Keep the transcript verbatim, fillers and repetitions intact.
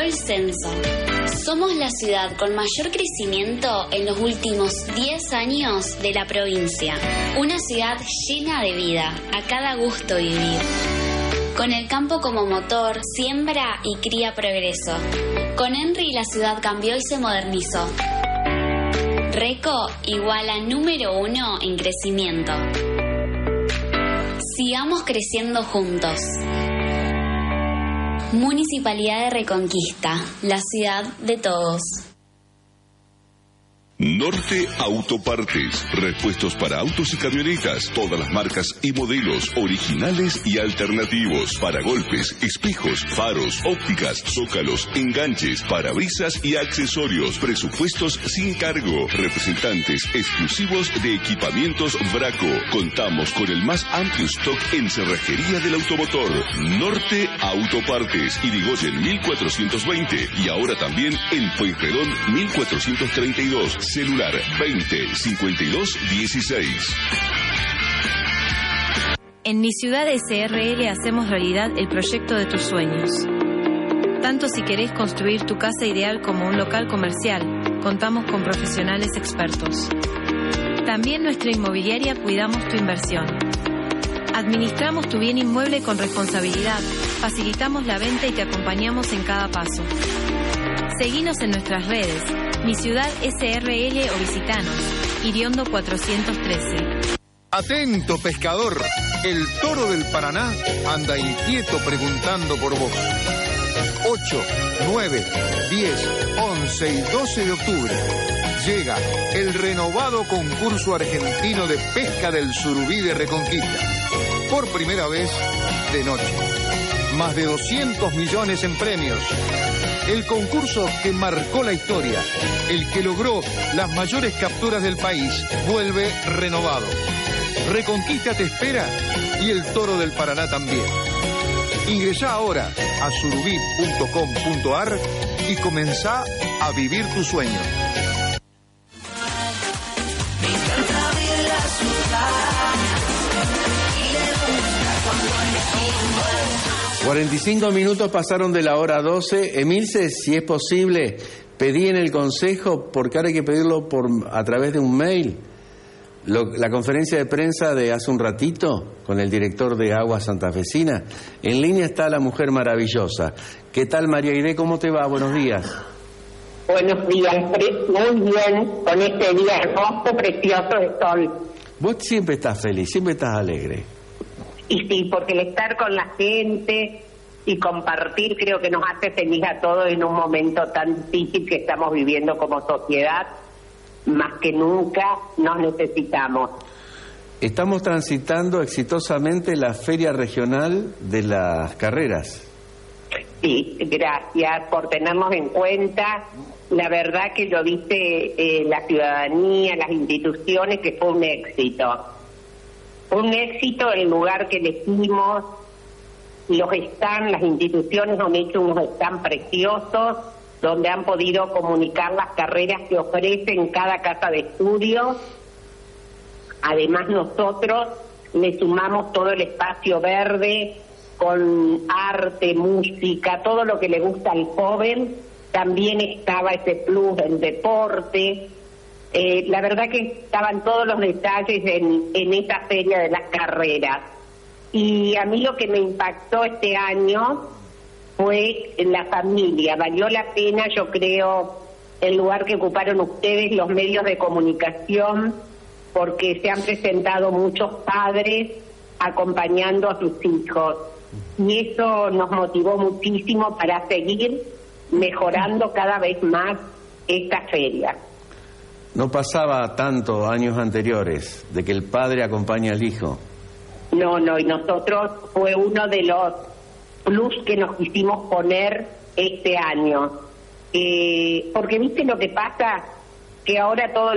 el censo. Somos la ciudad con mayor crecimiento en los últimos diez años de la provincia. Una ciudad llena de vida, a cada gusto vivir. Con el campo como motor, siembra y cría progreso. Con Henry la ciudad cambió y se modernizó. Reco igual a número uno en crecimiento. Sigamos creciendo juntos. Municipalidad de Reconquista, la ciudad de todos. Norte Autopartes, repuestos para autos y camionetas, todas las marcas y modelos, originales y alternativos, para golpes, espejos, faros, ópticas, zócalos, enganches, parabrisas y accesorios, presupuestos sin cargo, representantes exclusivos de equipamientos Braco. Contamos con el más amplio stock en cerrajería del automotor. Norte Autopartes, Irigoyen mil cuatrocientos veinte y ahora también en Pueyrredón mil cuatrocientos treinta y dos. Celular veinte cincuenta y dos dieciséis. En Mi Ciudad S R L hacemos realidad el proyecto de tus sueños. Tanto si querés construir tu casa ideal como un local comercial, contamos con profesionales expertos. También nuestra inmobiliaria cuidamos tu inversión. Administramos tu bien inmueble con responsabilidad, facilitamos la venta y te acompañamos en cada paso. Seguinos en nuestras redes, Mi Ciudad S R L o visitanos, Iriondo cuatrocientos trece. Atento, pescador, el toro del Paraná anda inquieto preguntando por vos. ocho, nueve, diez, once y doce de octubre llega el renovado concurso argentino de pesca del surubí de Reconquista. Por primera vez de noche. Más de doscientos millones en premios. El concurso que marcó la historia, el que logró las mayores capturas del país, vuelve renovado. Reconquista te espera y el Toro del Paraná también. Ingresá ahora a surubí punto com punto ar y comenzá a vivir tu sueño. cuarenta y cinco minutos pasaron de la hora doce. Emilce, si es posible, pedí en el consejo, porque ahora hay que pedirlo por a través de un mail, lo, la conferencia de prensa de hace un ratito con el director de Agua Santafesina. En línea está la mujer maravillosa. ¿Qué tal, María Aide? ¿Cómo te va? Buenos días. Buenos días, muy bien, con este día hermoso, precioso de sol. Vos siempre estás feliz, siempre estás alegre. Y sí, porque el estar con la gente y compartir creo que nos hace feliz a todos en un momento tan difícil que estamos viviendo como sociedad. Más que nunca nos necesitamos. Estamos transitando exitosamente la Feria Regional de las Carreras. Sí, gracias por tenernos en cuenta. La verdad que lo dice eh, la ciudadanía, las instituciones, que fue un éxito. Un éxito el lugar que elegimos, los stands, las instituciones han hecho unos stands preciosos, donde han podido comunicar las carreras que ofrecen cada casa de estudio. Además nosotros le sumamos todo el espacio verde, con arte, música, todo lo que le gusta al joven. También estaba ese plus del deporte. Eh, la verdad que estaban todos los detalles en, en esa feria de las carreras. Y a mí lo que me impactó este año fue la familia. Valió la pena, yo creo, el lugar que ocuparon ustedes, los medios de comunicación, porque se han presentado muchos padres acompañando a sus hijos. Y eso nos motivó muchísimo para seguir mejorando cada vez más esta feria. No pasaba tanto años anteriores de que el padre acompaña al hijo. No, no, y nosotros fue uno de los plus que nos quisimos poner este año. Eh, porque viste lo que pasa, que ahora todo